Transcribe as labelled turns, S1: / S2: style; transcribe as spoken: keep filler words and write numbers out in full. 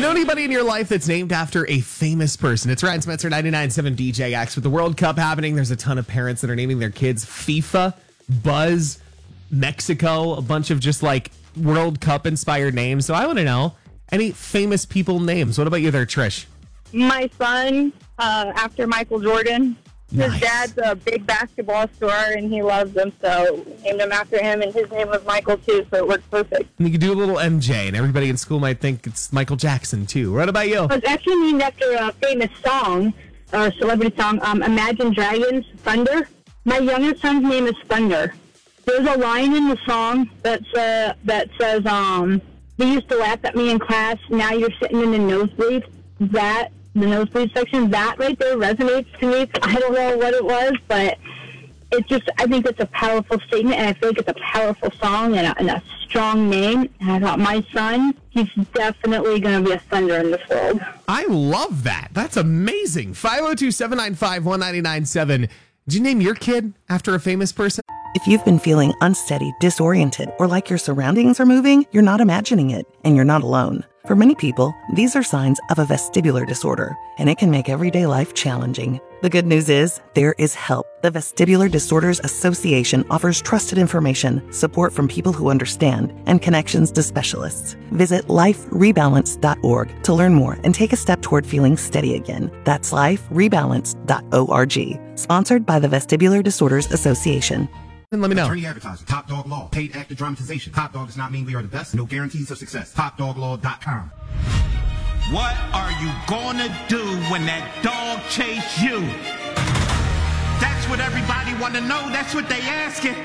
S1: know anybody in your life that's named after a famous person? It's Ryan Spencer, ninety-nine point seven D J X. With the World Cup happening, there's a ton of parents that are naming their kids FIFA, Buzz, Mexico, a bunch of just like World Cup inspired names. So I want to know any famous people names. What about you there, Trish?
S2: My son, uh, after Michael Jordan. His
S1: Nice.
S2: dad's a big basketball star, and he loves them, so we named him after him, and his name was Michael, too, so it worked perfect.
S1: And you could do a little M J, and everybody in school might think it's Michael Jackson, too. What about you?
S2: It was actually named after a famous song, or celebrity song, um, Imagine Dragons, Thunder. My youngest son's name is Thunder. There's a line in the song that's, uh, that says, um, they used to laugh at me in class, now you're sitting in the nosebleed. That the nosebleed section, that right there resonates to me. I don't know what it was, but it just, I think it's a powerful statement, and I feel like it's a powerful song and a, and a strong name. And I thought, my son, he's definitely going to be a thunder in this world.
S1: I love that. That's amazing. five oh two, seven nine five, one nine nine seven. Did you name your kid after a famous person?
S3: If you've been feeling unsteady, disoriented, or like your surroundings are moving, you're not imagining it, and you're not alone. For many people, these are signs of a vestibular disorder, and it can make everyday life challenging. The good news is, there is help. The Vestibular Disorders Association offers trusted information, support from people who understand, and connections to specialists. Visit life rebalance dot org to learn more and take a step toward feeling steady again. That's life rebalance dot org. Sponsored by the Vestibular Disorders Association.
S1: And let me know.
S4: Attorney advertising, Top Dog Law, paid actor dramatization. Top Dog does not mean we are the best. No guarantees of success. top dog law dot com.
S5: What are you gonna do when that dog chase you? That's what everybody wanna know. That's what they asking.